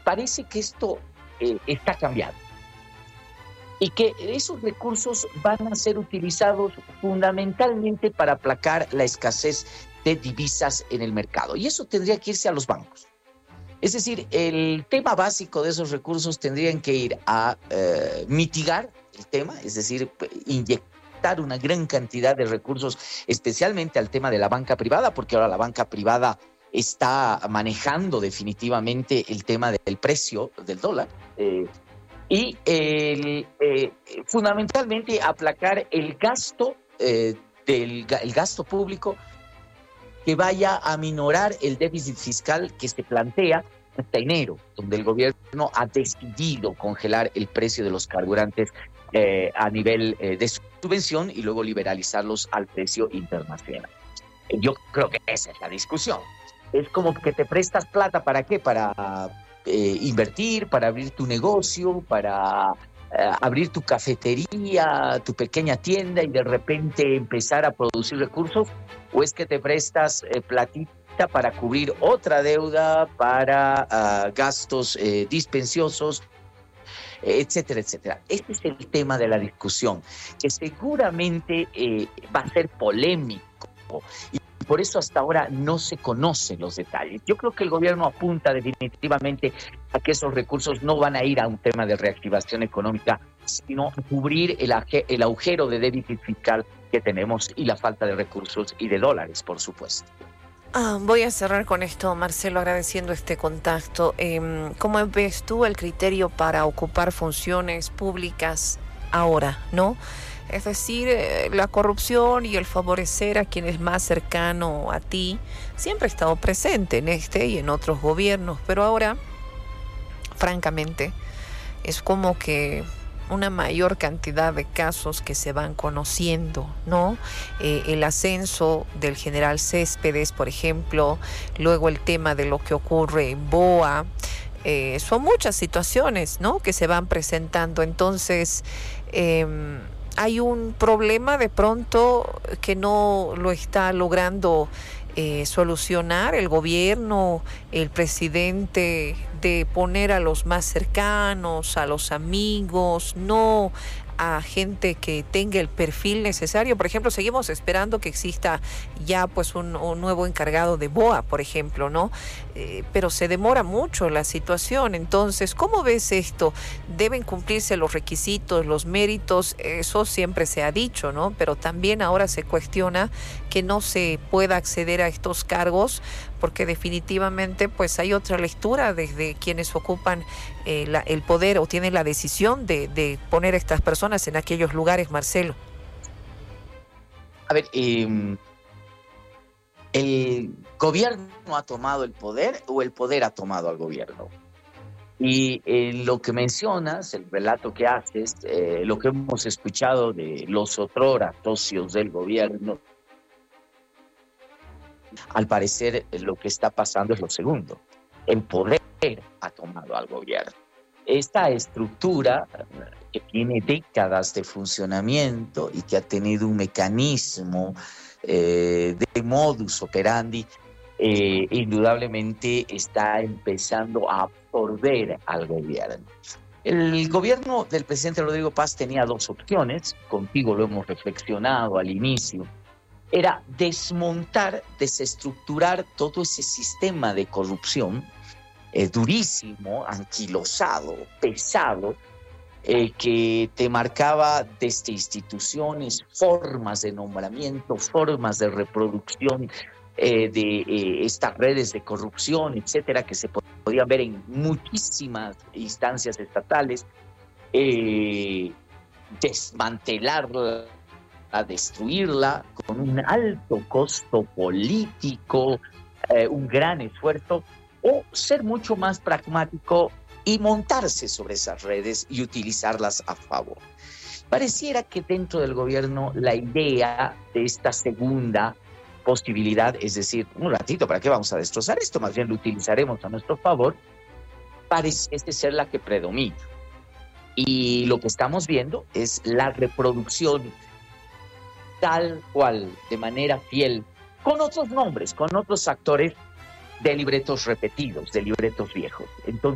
parece que esto está cambiando y que esos recursos van a ser utilizados fundamentalmente para aplacar la escasez de divisas en el mercado. Y eso tendría que irse a los bancos. Es decir, el tema básico de esos recursos tendrían que ir a mitigar el tema, es decir, inyectar una gran cantidad de recursos, especialmente al tema de la banca privada, porque ahora la banca privada está manejando definitivamente el tema del precio del dólar. Y fundamentalmente aplacar el gasto, el gasto público, que vaya a minorar el déficit fiscal que se plantea hasta enero, donde el gobierno ha decidido congelar el precio de los carburantes a nivel de subvención y luego liberalizarlos al precio internacional. Yo creo que esa es la discusión. Es como que te prestas plata, ¿para qué? Para invertir, para abrir tu negocio, para abrir tu cafetería, tu pequeña tienda y de repente empezar a producir recursos, o es que te prestas platita para cubrir otra deuda, para gastos dispensiosos, etcétera, etcétera. Este es el tema de la discusión, que seguramente va a ser polémico y por eso hasta ahora no se conocen los detalles. Yo creo que el gobierno apunta definitivamente a que esos recursos no van a ir a un tema de reactivación económica, sino a cubrir el agujero de déficit fiscal que tenemos y la falta de recursos y de dólares, por supuesto. Voy a cerrar con esto, Marcelo, agradeciendo este contacto. ¿Cómo ves tú el criterio para ocupar funciones públicas ahora, no? Es decir, la corrupción y el favorecer a quien es más cercano a ti siempre ha estado presente en este y en otros gobiernos, pero ahora, francamente, es como que una mayor cantidad de casos que se van conociendo, ¿no? El ascenso del general Céspedes, por ejemplo, luego el tema de lo que ocurre en BOA, son muchas situaciones, ¿no?, que se van presentando. Entonces, hay un problema de pronto que no lo está logrando solucionar el gobierno, el presidente, de poner a los más cercanos, a los amigos, no a gente que tenga el perfil necesario. Por ejemplo, seguimos esperando que exista ya pues un nuevo encargado de BOA, por ejemplo, ¿no? Pero se demora mucho la situación. Entonces, ¿cómo ves esto? Deben cumplirse los requisitos, los méritos, eso siempre se ha dicho, ¿no? Pero también ahora se cuestiona que no se pueda acceder a estos cargos porque definitivamente pues hay otra lectura desde quienes ocupan el poder o tienen la decisión de poner a estas personas en aquellos lugares, Marcelo. A ver, ¿el gobierno ha tomado el poder o el poder ha tomado al gobierno? Y lo que mencionas, el relato que haces, lo que hemos escuchado de los otrora socios del gobierno, al parecer lo que está pasando es lo segundo. El poder ha tomado al gobierno. Esta estructura que tiene décadas de funcionamiento y que ha tenido un mecanismo de modus operandi, indudablemente está empezando a absorber al gobierno. El gobierno del presidente Rodrigo Paz tenía dos opciones, contigo lo hemos reflexionado al inicio. Era desmontar, desestructurar todo ese sistema de corrupción durísimo, anquilosado, pesado, que te marcaba desde instituciones, formas de nombramiento, formas de reproducción de estas redes de corrupción, etcétera, que se podían ver en muchísimas instancias estatales, desmantelarla, a destruirla con un alto costo político, un gran esfuerzo, o ser mucho más pragmático y montarse sobre esas redes y utilizarlas a favor. Pareciera que dentro del gobierno la idea de esta segunda posibilidad, es decir, un ratito, ¿para qué vamos a destrozar esto? Más bien lo utilizaremos a nuestro favor, parece ser la que predomina. Y lo que estamos viendo es la reproducción tal cual, de manera fiel, con otros nombres, con otros actores, de libretos repetidos, de libretos viejos. Entonces,